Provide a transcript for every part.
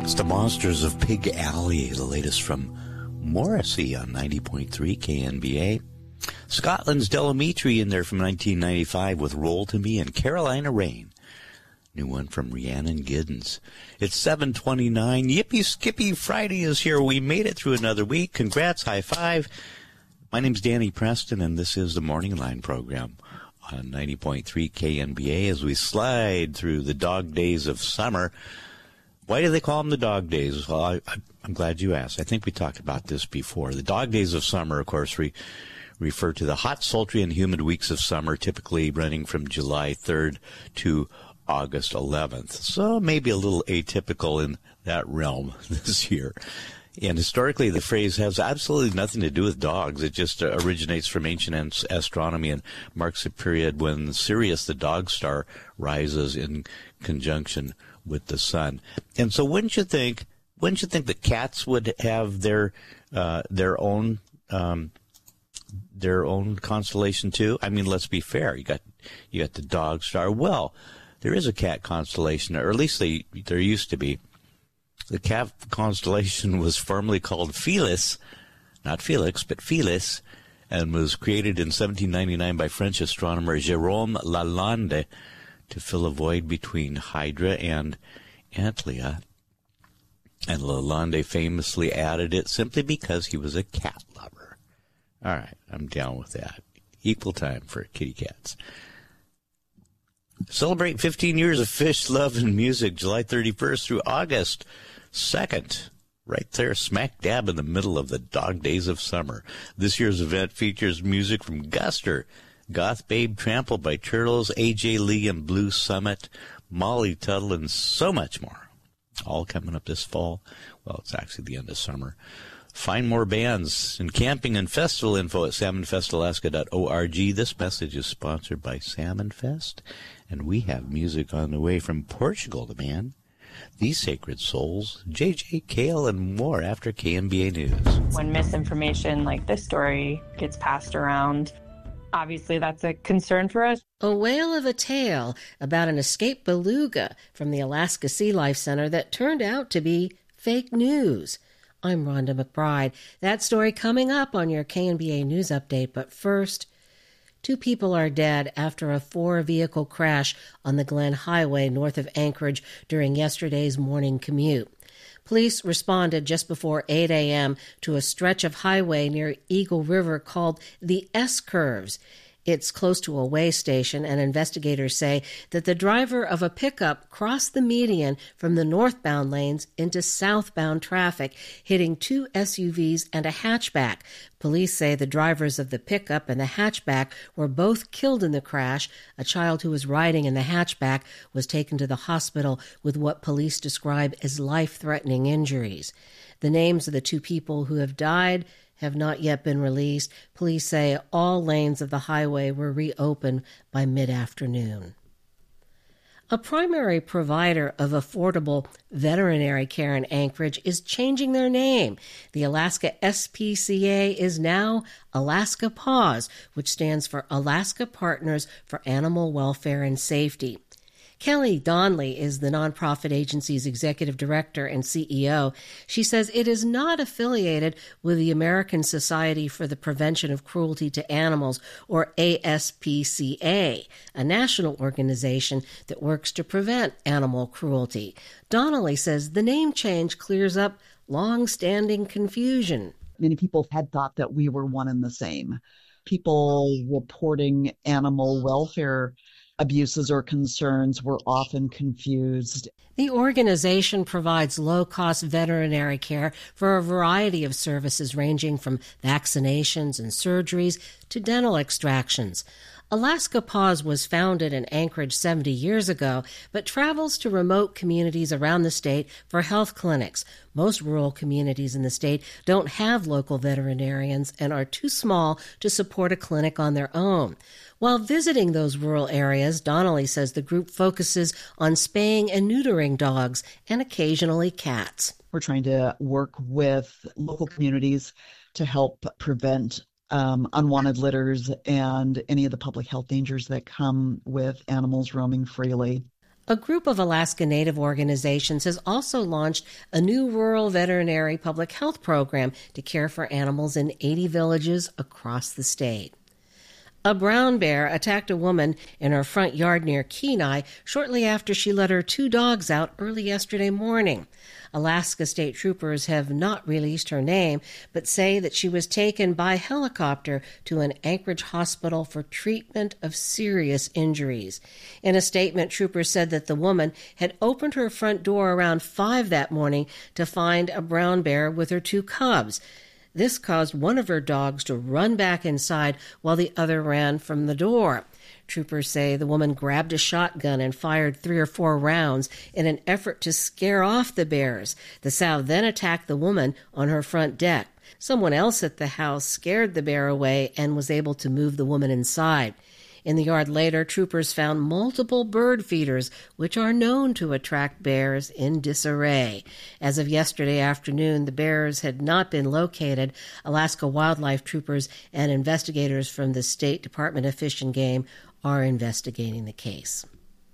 It's the Monsters of Pig Alley, the latest from Morrissey on 90.3 KNBA. Scotland's Delamitri in there from 1995 with Roll to Me, and Carolina Rain. New one from Rhiannon Giddens. It's 7:29. Yippee Skippy, Friday is here. We made it through another week. Congrats, high five. My name's Danny Preston, and this is the Morning Line program on 90.3 KNBA as we slide through the dog days of summer. Why do they call them the dog days? Well, I'm glad you asked. I think we talked about this before. The dog days of summer, of course, refer to the hot, sultry, and humid weeks of summer, typically running from July 3rd to August 11th. So maybe a little atypical in that realm this year. And historically, the phrase has absolutely nothing to do with dogs. It just originates from ancient astronomy and marks a period when Sirius, the dog star, rises in conjunction with the sun. And so wouldn't you think that cats would have their own constellation too? I mean, let's be fair. You got the dog star. Well, there is a cat constellation, or at least there used to be. The cat constellation was formerly called Felis, not Felix, but Felis, and was created in 1799 by French astronomer Jérôme Lalande to fill a void between Hydra and Antlia. And Lalande famously added it simply because he was a cat lover. All right, I'm down with that. Equal time for kitty cats. Celebrate 15 years of fish, love, and music, July 31st through August 2nd. Right there, smack dab in the middle of the dog days of summer. This year's event features music from Guster, Goth Babe Trampled by Turtles, AJ Lee and Blue Summit, Molly Tuttle, and so much more. All coming up this fall. Well, it's actually the end of summer. Find more bands and camping and festival info at salmonfestalaska.org. This message is sponsored by Salmon Fest, and we have music on the way from Portugal, the man, These Sacred Souls, JJ Cale, and more after KNBA News. When misinformation like this story gets passed around, obviously that's a concern for us. A whale of a tale about an escaped beluga from the Alaska Sea Life Center that turned out to be fake news. I'm Rhonda McBride. That story coming up on your KNBA News Update. But first, 2 people are dead after a 4-vehicle crash on the Glen Highway north of Anchorage during yesterday's morning commute. Police responded just before 8 a.m. to a stretch of highway near Eagle River called the S-Curves. It's close to a way station, and investigators say that the driver of a pickup crossed the median from the northbound lanes into southbound traffic, hitting 2 SUVs and a hatchback. Police say the drivers of the pickup and the hatchback were both killed in the crash. A child who was riding in the hatchback was taken to the hospital with what police describe as life-threatening injuries. The names of the 2 people who have died have not yet been released. Police say all lanes of the highway were reopened by mid-afternoon. A primary provider of affordable veterinary care in Anchorage is changing their name. The Alaska SPCA is now Alaska PAWS, which stands for Alaska Partners for Animal Welfare and Safety. Kelly Donnelly is the nonprofit agency's executive director and CEO. She says it is not affiliated with the American Society for the Prevention of Cruelty to Animals, or ASPCA, a national organization that works to prevent animal cruelty. Donnelly says the name change clears up long-standing confusion. Many people had thought that we were one and the same. People reporting animal welfare abuses or concerns were often confused. The organization provides low-cost veterinary care for a variety of services ranging from vaccinations and surgeries to dental extractions. Alaska PAWS was founded in Anchorage 70 years ago, but travels to remote communities around the state for health clinics. Most rural communities in the state don't have local veterinarians and are too small to support a clinic on their own. While visiting those rural areas, Donnelly says the group focuses on spaying and neutering dogs and occasionally cats. We're trying to work with local communities to help prevent unwanted litters and any of the public health dangers that come with animals roaming freely. A group of Alaska Native organizations has also launched a new rural veterinary public health program to care for animals in 80 villages across the state. A brown bear attacked a woman in her front yard near Kenai shortly after she let her 2 dogs out early yesterday morning. Alaska State Troopers have not released her name, but say that she was taken by helicopter to an Anchorage hospital for treatment of serious injuries. In a statement, troopers said that the woman had opened her front door around 5 that morning to find a brown bear with her 2 cubs. This caused one of her dogs to run back inside while the other ran from the door. Troopers say the woman grabbed a shotgun and fired 3 or 4 rounds in an effort to scare off the bears. The sow then attacked the woman on her front deck. Someone else at the house scared the bear away and was able to move the woman inside. In the yard later, troopers found multiple bird feeders, which are known to attract bears, in disarray. As of yesterday afternoon, the bears had not been located. Alaska Wildlife Troopers and investigators from the State Department of Fish and Game are investigating the case.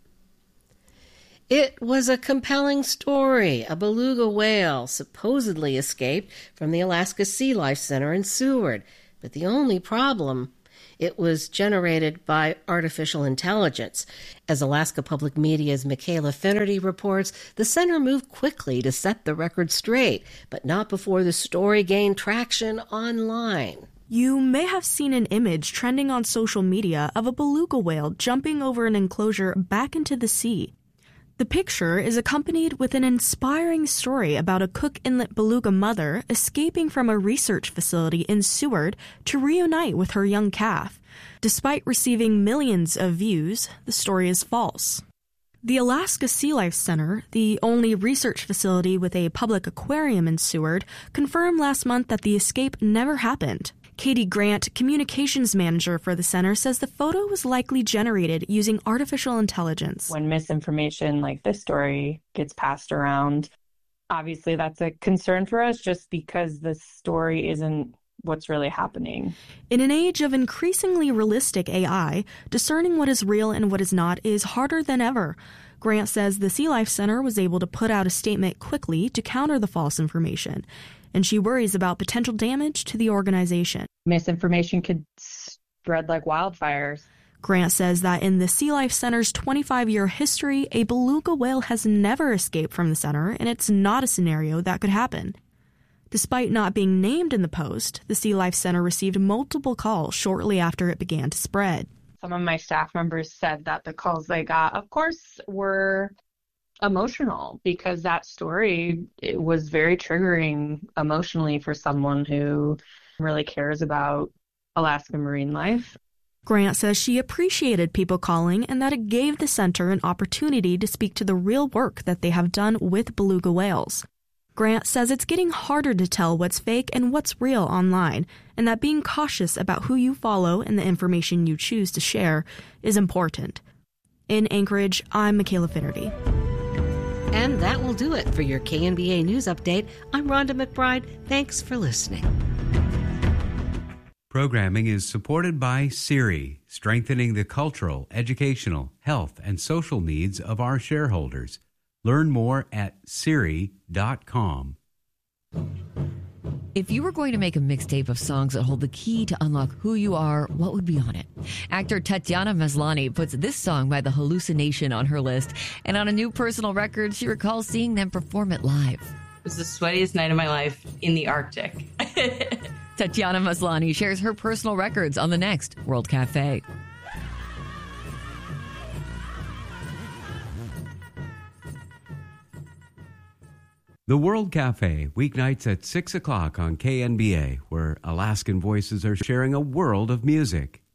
It was a compelling story. A beluga whale supposedly escaped from the Alaska Sea Life Center in Seward. But the only problem, it was generated by artificial intelligence. As Alaska Public Media's Michaela Finnerty reports, the center moved quickly to set the record straight, but not before the story gained traction online. You may have seen an image trending on social media of a beluga whale jumping over an enclosure back into the sea. The picture is accompanied with an inspiring story about a Cook Inlet beluga mother escaping from a research facility in Seward to reunite with her young calf. Despite receiving millions of views, the story is false. The Alaska Sea Life Center, the only research facility with a public aquarium in Seward, confirmed last month that the escape never happened. Katie Grant, communications manager for the center, says the photo was likely generated using artificial intelligence. When misinformation like this story gets passed around, obviously that's a concern for us just because the story isn't what's really happening. In an age of increasingly realistic AI, discerning what is real and what is not is harder than ever. Grant says the Sea Life Center was able to put out a statement quickly to counter the false information, and she worries about potential damage to the organization. Misinformation could spread like wildfires. Grant says that in the Sea Life Center's 25-year history, a beluga whale has never escaped from the center, and it's not a scenario that could happen. Despite not being named in the post, the Sea Life Center received multiple calls shortly after it began to spread. Some of my staff members said that the calls they got, of course, were emotional because that story, it was very triggering emotionally for someone who really cares about Alaska marine life. Grant says she appreciated people calling and that it gave the center an opportunity to speak to the real work that they have done with beluga whales. Grant says it's getting harder to tell what's fake and what's real online, and that being cautious about who you follow and the information you choose to share is important. In Anchorage, I'm Michaela Finnerty. And that will do it for your KNBA News Update. I'm Rhonda McBride. Thanks for listening. Programming is supported by Siri, strengthening the cultural, educational, health, and social needs of our shareholders. Learn more at Siri.com. If you were going to make a mixtape of songs that hold the key to unlock who you are, what would be on it? Actor Tatiana Maslany puts this song by The Hallucination on her list, and on a new personal record, she recalls seeing them perform it live. It was the sweatiest night of my life in the Arctic. Tatiana Maslany shares her personal records on the next World Cafe. The World Cafe, weeknights at 6 o'clock on KNBA, where Alaskan voices are sharing a world of music.